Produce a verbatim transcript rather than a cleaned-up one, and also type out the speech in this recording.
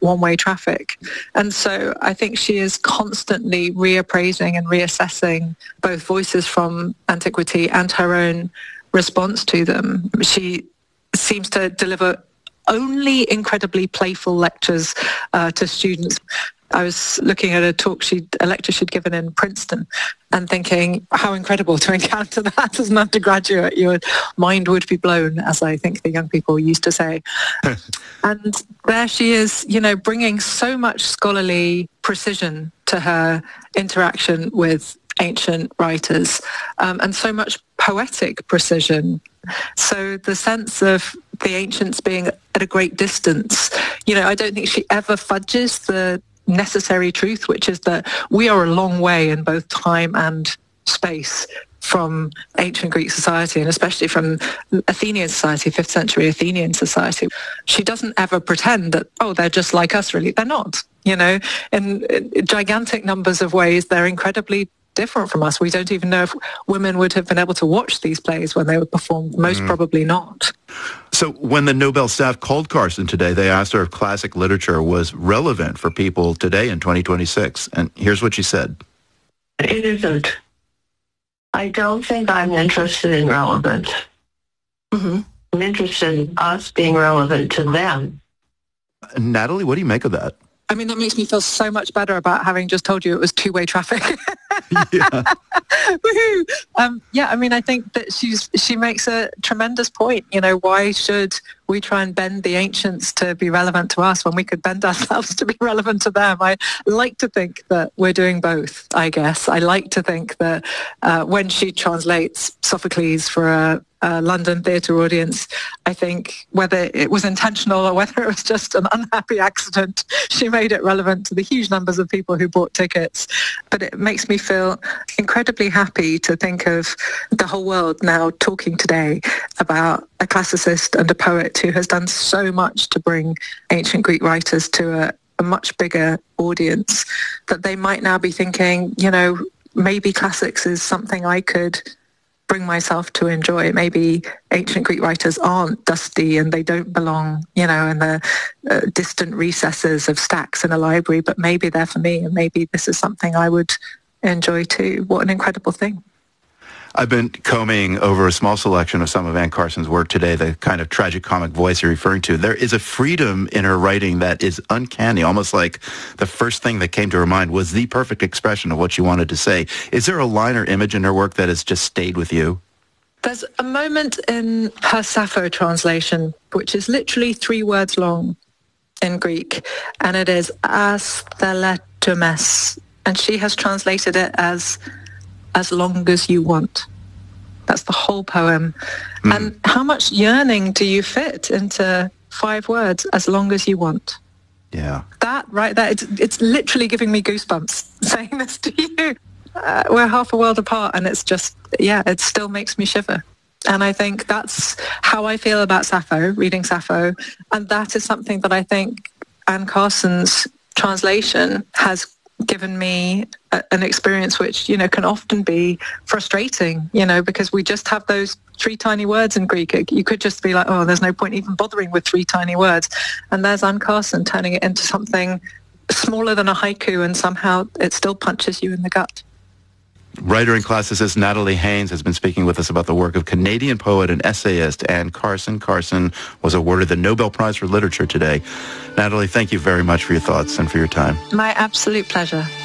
one-way traffic. And so I think she is constantly reappraising and reassessing both voices from antiquity and her own response to them. She seems to deliver only incredibly playful lectures uh, to students. I was looking at a talk, she'd, a lecture she'd given in Princeton, and thinking how incredible to encounter that as an undergraduate. Your mind would be blown, as I think the young people used to say. And there she is, you know, bringing so much scholarly precision to her interaction with ancient writers, um, and so much poetic precision. So the sense of the ancients being at a great distance, you know, I don't think she ever fudges the necessary truth, which is that we are a long way in both time and space from ancient Greek society, and especially from Athenian society, fifth century Athenian society. She doesn't ever pretend that, oh, they're just like us, really. They're not, you know, in, in gigantic numbers of ways. They're incredibly different from us. We don't even know if women would have been able to watch these plays when they were performed. Most mm. probably not. So when the Nobel staff called Carson today, they asked her if classic literature was relevant for people today in twenty twenty-six. And here's what she said. It isn't. I don't think I'm interested in relevance. Mm-hmm. I'm interested in us being relevant to them. Natalie, what do you make of that? I mean, that makes me feel so much better about having just told you it was two-way traffic. Yeah. Woohoo! Um, yeah, I mean, I think that she's she makes a tremendous point. You know, why should we try and bend the ancients to be relevant to us when we could bend ourselves to be relevant to them? I like to think that we're doing both, I guess. I like to think that uh, when she translates Sophocles for a Uh, London theatre audience, I think whether it was intentional or whether it was just an unhappy accident, she made it relevant to the huge numbers of people who bought tickets. But it makes me feel incredibly happy to think of the whole world now talking today about a classicist and a poet who has done so much to bring ancient Greek writers to a, a much bigger audience, that they might now be thinking, you know, maybe classics is something I could bring myself to enjoy. Maybe ancient Greek writers aren't dusty and they don't belong, you know, in the uh, distant recesses of stacks in a library, but maybe they're for me, and maybe this is something I would enjoy too. What an incredible thing. I've been combing over a small selection of some of Anne Carson's work today, the kind of tragicomic voice you're referring to. There is a freedom in her writing that is uncanny, almost like the first thing that came to her mind was the perfect expression of what she wanted to say. Is there a line or image in her work that has just stayed with you? There's a moment in her Sappho translation, which is literally three words long in Greek, and it is astheletumes, and she has translated it as as long as you want. That's the whole poem. Mm. And how much yearning do you fit into five words, as long as you want? Yeah. That right there, it's, it's literally giving me goosebumps saying this to you. Uh, we're half a world apart, and it's just, yeah, it still makes me shiver. And I think that's how I feel about Sappho, reading Sappho. And that is something that I think Anne Carson's translation has given me a, an experience which, you know, can often be frustrating, you know, because we just have those three tiny words in Greek. You could just be like, oh, there's no point even bothering with three tiny words. And there's Anne Carson turning it into something smaller than a haiku, and somehow it still punches you in the gut. Writer and classicist Natalie Haynes has been speaking with us about the work of Canadian poet and essayist Anne Carson. Carson was awarded the Nobel Prize for Literature today. Natalie, thank you very much for your thoughts and for your time. My absolute pleasure.